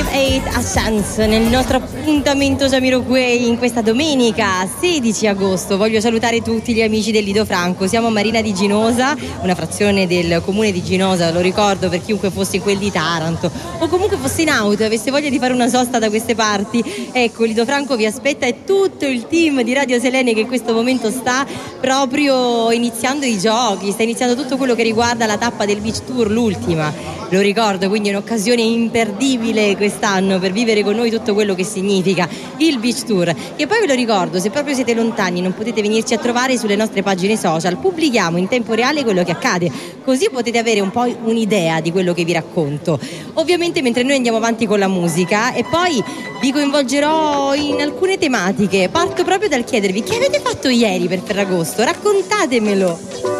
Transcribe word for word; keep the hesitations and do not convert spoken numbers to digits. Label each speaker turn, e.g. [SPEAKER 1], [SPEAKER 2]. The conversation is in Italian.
[SPEAKER 1] Live otto a Chance nel nostro appuntamento Jamiroquai in questa domenica sedici agosto. Voglio salutare tutti gli amici del Lido Franco. Siamo a Marina di Ginosa, una frazione del comune di Ginosa, lo ricordo per chiunque fosse in quel di Taranto o comunque fosse in auto e avesse voglia di fare una sosta da queste parti. Ecco, Lido Franco vi aspetta e tutto il team di Radio Selene che in questo momento sta proprio iniziando i giochi, sta iniziando tutto quello che riguarda la tappa del Beach Tour, l'ultima. Lo ricordo, quindi è un'occasione imperdibile quest'anno per vivere con noi tutto quello che significa il Beach Tour. E poi ve lo ricordo, se proprio siete lontani non potete venirci a trovare, sulle nostre pagine social pubblichiamo in tempo reale quello che accade, così potete avere un po' un'idea di quello che vi racconto. Ovviamente mentre noi andiamo avanti con la musica e poi vi coinvolgerò in alcune tematiche. Parto proprio dal chiedervi: che avete fatto ieri per Ferragosto? Raccontatemelo!